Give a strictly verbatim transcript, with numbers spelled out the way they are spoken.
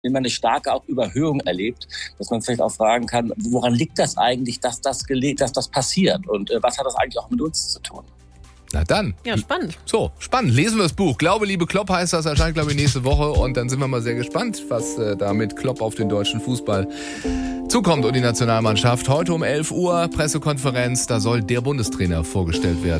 immer eine starke auch Überhöhung erlebt, dass man vielleicht auch fragen kann, woran liegt das eigentlich, dass das, gele- dass das passiert und äh, was hat das eigentlich auch mit uns zu tun? Na dann. Ja, spannend. So, spannend. Lesen wir das Buch. Glaube, Liebe, Klopp heißt das. Erscheint, glaube ich, nächste Woche. Und dann sind wir mal sehr gespannt, was äh, da mit Klopp auf den deutschen Fußball zukommt und die Nationalmannschaft. Heute um elf Uhr Pressekonferenz. Da soll der Bundestrainer vorgestellt werden.